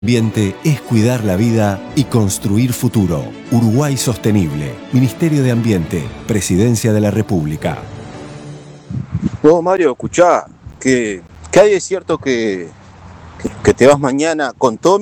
Ambiente es cuidar la vida y construir futuro. Uruguay Sostenible. Ministerio de Ambiente. Presidencia de la República. Vos, Mario, escuchá, que hay de cierto que te vas mañana con Tommy.